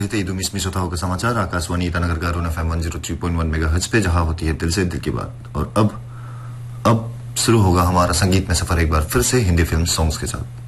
ईद 19 होता होगा समाचार आकाशवाणी ईटानगर का अरुण FM 103.1 मेगाहर्ट्ज पे, जहां होती है दिल से दिल की बात। और अब शुरू होगा हमारा संगीत में सफर, एक बार फिर से हिंदी फिल्म सॉन्ग्स के साथ।